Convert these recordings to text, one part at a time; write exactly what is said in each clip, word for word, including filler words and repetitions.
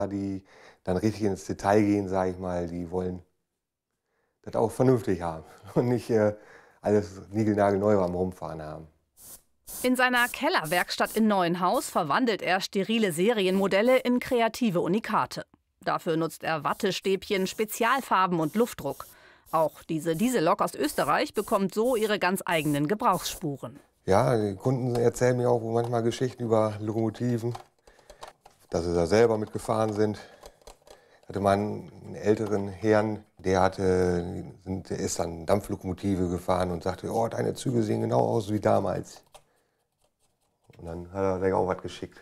Die dann richtig ins Detail gehen, sage ich mal, die wollen das auch vernünftig haben und nicht äh, alles niegelnagelneu am Rumfahren haben. In seiner Kellerwerkstatt in Neuenhaus verwandelt er sterile Serienmodelle in kreative Unikate. Dafür nutzt er Wattestäbchen, Spezialfarben und Luftdruck. Auch diese Diesellok aus Österreich bekommt so ihre ganz eigenen Gebrauchsspuren. Ja, die Kunden erzählen mir auch manchmal Geschichten über Lokomotiven, dass sie da selber mitgefahren sind. Ich hatte mal einen älteren Herrn, der, hatte, der ist dann Dampflokomotive gefahren und sagte, oh, deine Züge sehen genau aus wie damals. Und dann hat er gleich auch was geschickt.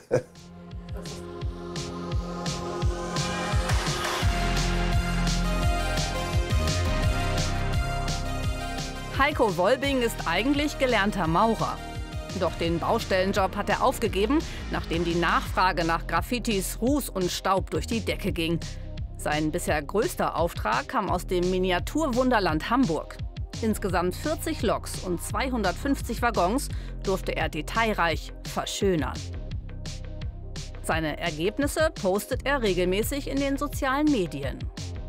Heiko Wolbing ist eigentlich gelernter Maurer. Doch den Baustellenjob hat er aufgegeben, nachdem die Nachfrage nach Graffitis, Ruß und Staub durch die Decke ging. Sein bisher größter Auftrag kam aus dem Miniaturwunderland Hamburg. Insgesamt vierzig Loks und zweihundertfünfzig Waggons durfte er detailreich verschönern. Seine Ergebnisse postet er regelmäßig in den sozialen Medien.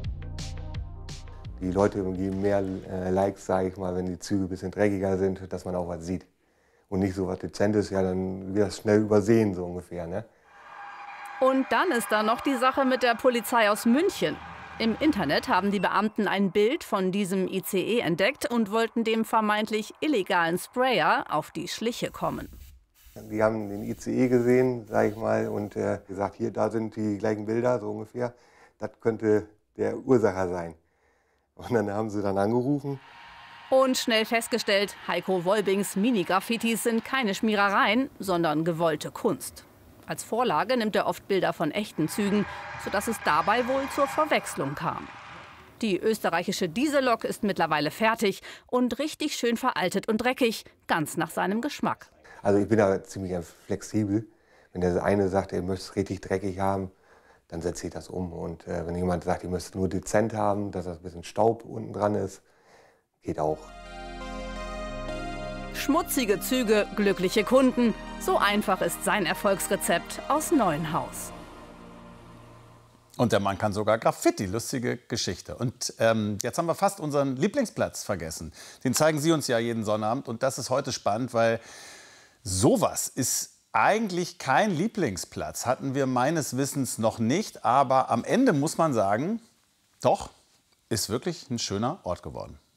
Die Leute geben mehr äh, Likes, sage ich mal, wenn die Züge ein bisschen dreckiger sind, dass man auch was sieht. Und nicht so was Dezentes, ja, dann wird das schnell übersehen, so ungefähr, ne? Und dann ist da noch die Sache mit der Polizei aus München. Im Internet haben die Beamten ein Bild von diesem I C E entdeckt und wollten dem vermeintlich illegalen Sprayer auf die Schliche kommen. Die haben den I C E gesehen, sage ich mal, und äh, gesagt, hier, da sind die gleichen Bilder, so ungefähr. Das könnte der Ursacher sein. Und dann haben sie dann angerufen. Und schnell festgestellt, Heiko Wolbings Mini-Graffitis sind keine Schmierereien, sondern gewollte Kunst. Als Vorlage nimmt er oft Bilder von echten Zügen, sodass es dabei wohl zur Verwechslung kam. Die österreichische Diesellok ist mittlerweile fertig und richtig schön veraltet und dreckig, ganz nach seinem Geschmack. Also ich bin da ziemlich flexibel. Wenn der eine sagt, er möchte es richtig dreckig haben, dann setze ich das um. Und äh, wenn jemand sagt, ihr müsst nur dezent haben, dass das ein bisschen Staub unten dran ist, geht auch. Schmutzige Züge, glückliche Kunden. So einfach ist sein Erfolgsrezept aus Neuenhaus. Und der Mann kann sogar Graffiti, lustige Geschichte. Und ähm, jetzt haben wir fast unseren Lieblingsplatz vergessen. Den zeigen Sie uns ja jeden Sonnabend. Und das ist heute spannend, weil sowas ist eigentlich kein Lieblingsplatz. Hatten wir meines Wissens noch nicht. Aber am Ende muss man sagen, doch, ist wirklich ein schöner Ort geworden.